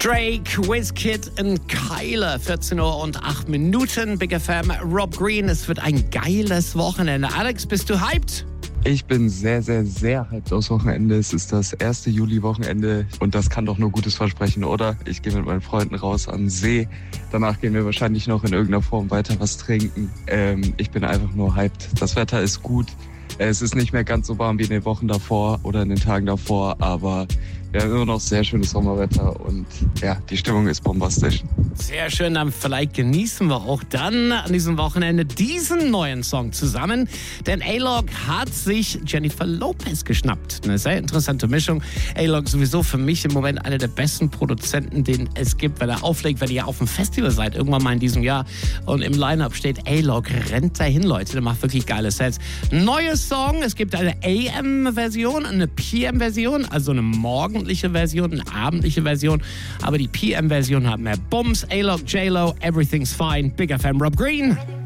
Drake, Wizkid und Kyler, 14 Uhr und 8 Minuten. Big FM, Rob Green, es wird ein geiles Wochenende. Alex, bist du hyped? Ich bin sehr, sehr, sehr hyped aufs Wochenende. Es ist das erste Juli-Wochenende und das kann doch nur Gutes versprechen, oder? Ich gehe mit meinen Freunden raus an den See. Danach gehen wir wahrscheinlich noch in irgendeiner Form weiter was trinken. Ich bin einfach nur hyped. Das Wetter ist gut. Es ist nicht mehr ganz so warm wie in den Wochen davor oder in den Tagen davor, aber wir haben immer noch sehr schönes Sommerwetter und ja, die Stimmung ist bombastisch. Sehr schön, dann vielleicht genießen wir auch dann an diesem Wochenende diesen neuen Song zusammen. Denn A-Log hat sich Jennifer Lopez geschnappt. Eine sehr interessante Mischung. A-Log sowieso für mich im Moment einer der besten Produzenten, den es gibt, wenn er auflegt, wenn ihr auf dem Festival seid, irgendwann mal in diesem Jahr und im Line-Up steht A-Log, rennt dahin, Leute. Der macht wirklich geile Sets. Neues Song, es gibt eine AM-Version, eine PM-Version, also eine morgendliche Version, eine abendliche Version, aber die PM-Version hat mehr Bums. A-Log, J-Lo, Everything's Fine, Big FM, Rob Green.